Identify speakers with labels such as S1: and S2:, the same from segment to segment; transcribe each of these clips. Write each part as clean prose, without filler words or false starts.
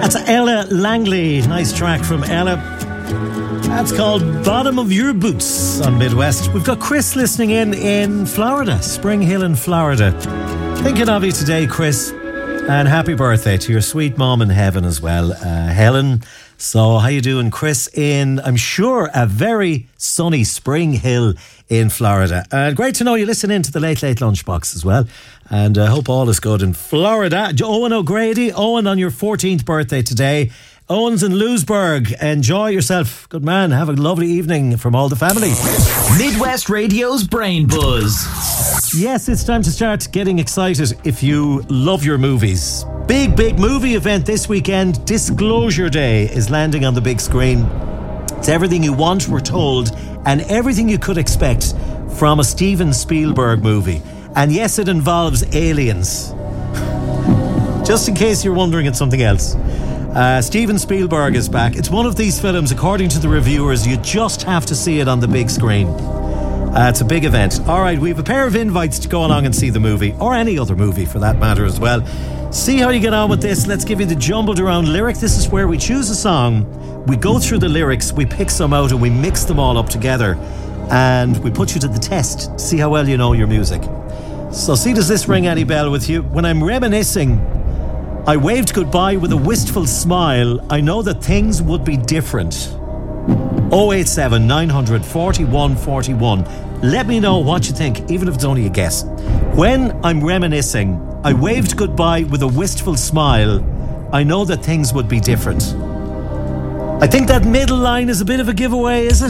S1: That's Ella Langley. Nice track from Ella. That's called Bottom of Your Boots on Midwest. We've got Chris listening in Florida, Spring Hill in Florida. Thinking of you today, Chris. And happy birthday to your sweet mom in heaven as well, Helen. So how you doing, Chris, in, I'm sure, a very sunny Spring Hill in Florida. Great to know you listen in to the Late Late Lunchbox as well. And I hope all is good in Florida. Owen O'Grady, Owen, on your 14th birthday today. Owen's in Lewisburg. Enjoy yourself. Good man. Have a lovely evening from all the family.
S2: Midwest Radio's Brain Buzz.
S1: Yes, it's time to start getting excited if you love your movies. Big movie event this weekend. Disclosure Day is landing on the big screen. It's everything you want, we're told, and everything you could expect from a Steven Spielberg movie. And yes, it involves aliens. Just in case you're wondering, it's something else. Steven Spielberg is back. It's one of these films, according to the reviewers, you just have to see it on the big screen. It's a big event. All right, we have a pair of invites to go along and see the movie, or any other movie for that matter as well. See how you get on with this. Let's give you the jumbled around lyric. This is where we choose a song, we go through the lyrics, we pick some out and we mix them all up together, and we put you to the test to see how well you know your music. So see, does this ring any bell with you? When I'm reminiscing, I waved goodbye with a wistful smile. I know that things would be different. 087 900 4141. Let me know what you think, even if it's only a guess. When I'm reminiscing, I waved goodbye with a wistful smile. I know that things would be different. I think that middle line is a bit of a giveaway, is it?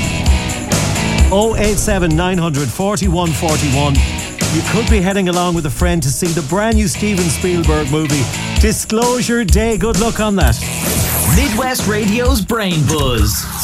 S1: 087 900 4141. You could be heading along with a friend to see the brand new Steven Spielberg movie, Disclosure Day. Good luck on that.
S2: Midwest Radio's Brain Buzz.